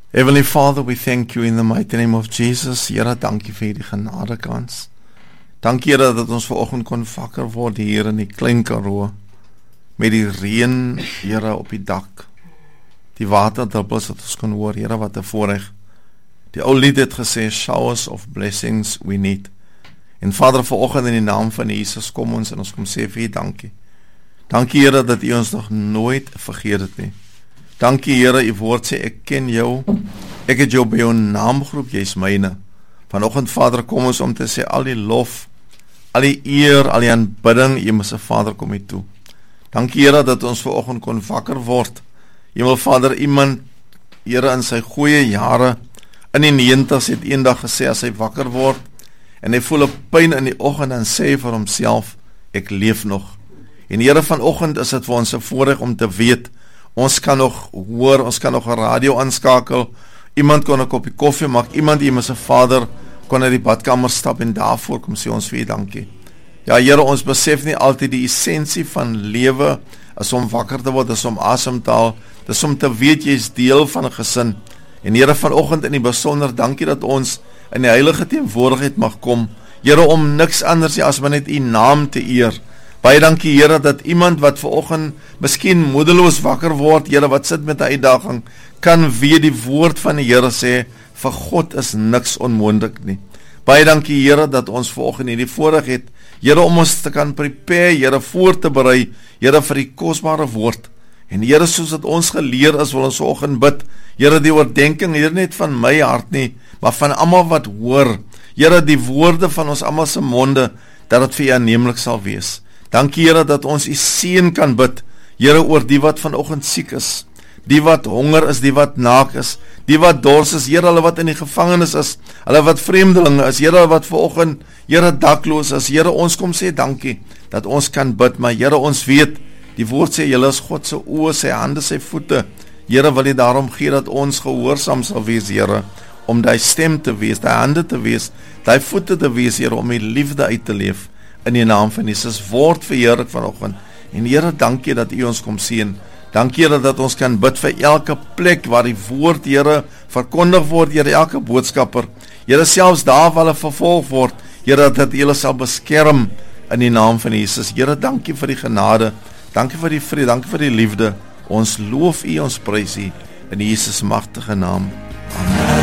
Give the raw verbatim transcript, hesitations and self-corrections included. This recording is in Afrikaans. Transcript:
Heavenly Father, we thank you in the mighty name of Jesus. Here, dankie vir die genadekans. Dankie Here dat ons vanoggend kon wakker word hier in die Klein Karoo, met die reën, Here, op die dak, die waterdruppels wat ons kon hoor. Here, wat 'n voorreg. Die ou lied het gesê, showers of blessings we need. En Vader, vanoggend in die naam van Jesus kom ons en ons kom sê vir U dankie. Dankie Here dat U ons nog nooit vergeet het nie. Dankie Here, U woord sê ek ken jou, ek het jou by jou naam geroep, jy is myne. Vanoggend Vader, kom ons om te sê al die lof, al die eer, al die aanbidding, Hemelse Vader, kom U toe. Dankie Here dat ons vanoggend kon wakker word. Hemel Vader, iemand Here in sy goeie jare in die negenties het eendag gesê as hy wakker word en hy voel 'n pyn in die oggend en sê vir homself, ek leef nog. En Here, vanoggend is dit vir ons 'n voorreg om te weet, ons kan nog hoor, ons kan nog 'n radio aanskakel, iemand kon 'n koppie koffie maak, iemand Hemelse Vader kon na die badkamer stap en daarvoor kom sê ons vir U dankie. Ja Here, ons besef nie altyd die essensie van lewe is om wakker te word, is om asem te haal, dis om te weet jy is deel van 'n gesin. En Here, vanoggend in die besonder, dankie dat ons in die heilige teenwoordigheid mag kom, Here, om niks anders nie as maar net U naam te eer. Baie dankie Here dat iemand wat vanoggend miskien moedeloos wakker word, Here, wat sit met 'n uitdaging, kan weer die woord van die Here sê, vir God is niks onmoontlik nie. Baie dankie Here dat ons vanoggend hierdie voorreg het, Here, om ons te kan prepare, Here, voor te berei, Here, vir die kosbare woord. En Here, soos dat ons geleer is, wil ons vanoggend bid, Here, die oordenking hier net van my hart nie, maar van almal wat hoor, Here, die woorde van ons almal se monde, dat dit vir U aanneemlik sal wees. Dankie Here dat ons U seën kan bid, Here, oor die wat vanoggend siek is, die wat honger is, die wat naak is, die wat dors is, Here, hulle wat in die gevangenis is, hulle wat vreemdelinge is, Here, wat vanoggend, Here, dakloos is, Here, ons kom sê dankie, dat ons kan bid, maar Here, ons weet, die woord sê, Julle is God se oë, sy hande, sy voete, Here, wil U daarom gee dat ons gehoorsaam sal wees, Here, om die stem te wees, die hande te wees, die voete te wees, Here, om U liefde uit te leef, in die naam van Jesus, word verheerlik vanoggend, en Here, dankie dat U ons kom seën, dankie Here dat ons kan bid vir elke plek waar die woord, Here, verkondig word, Here, elke boodskapper, Here, selfs daar waar hulle vervolg word, Here, dat U hulle sal beskerm, in die naam van Jesus, Here, dankie vir die genade, dankie vir die vrede, dankie vir die liefde, ons loof U, ons prys U, in Jesus magtige naam, amen.